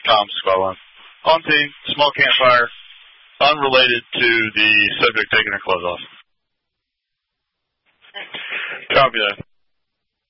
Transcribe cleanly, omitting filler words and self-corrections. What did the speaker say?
Tom, Squad 1. On team, small campfire, unrelated to the subject taking her clothes off. Copy that.